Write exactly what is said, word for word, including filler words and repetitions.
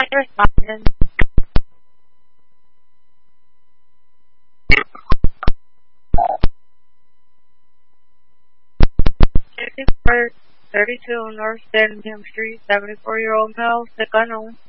responding. fifty-four thirty-two North Denham Street, seventy-four-year-old male, sick unknown.